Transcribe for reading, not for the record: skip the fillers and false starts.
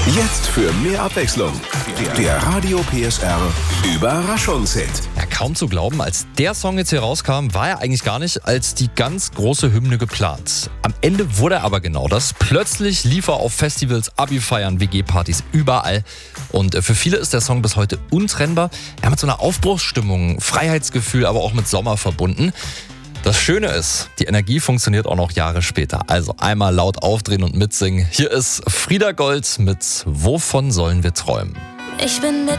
Jetzt für mehr Abwechslung. Der Radio PSR Überraschungshit. Ja, kaum zu glauben, als der Song jetzt hier rauskam, war er eigentlich gar nicht als die ganz große Hymne geplant. Am Ende wurde er aber genau das. Plötzlich lief er auf Festivals, Abi-Feiern, WG-Partys, überall. Und für viele ist der Song bis heute untrennbar. Er mit so einer Aufbruchsstimmung, Freiheitsgefühl, aber auch mit Sommer verbunden. Das Schöne ist, die Energie funktioniert auch noch Jahre später. Also einmal laut aufdrehen und mitsingen. Hier ist Frieda Gold mit Wovon sollen wir träumen? Ich bin mit